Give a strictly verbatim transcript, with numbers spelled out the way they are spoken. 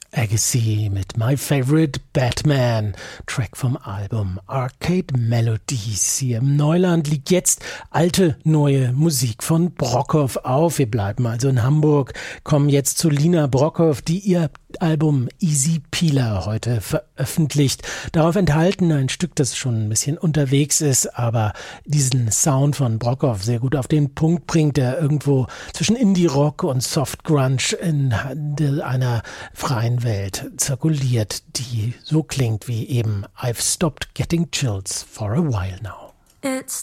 Agassi mit My Favorite Batman, Track vom Album Arcade Melodies. Hier im Neuland liegt jetzt alte, neue Musik von Brockhoff auf. Wir bleiben also in Hamburg, kommen jetzt zu Lina Brockhoff, die ihr Album Easy Peeler heute veröffentlicht. Darauf enthalten ein Stück, das schon ein bisschen unterwegs ist, aber diesen Sound von Brockhoff sehr gut auf den Punkt bringt, der irgendwo zwischen Indie-Rock und Soft-Grunge in einer freien Welt zirkuliert, die so klingt wie eben I've stopped getting chills for a while now. It's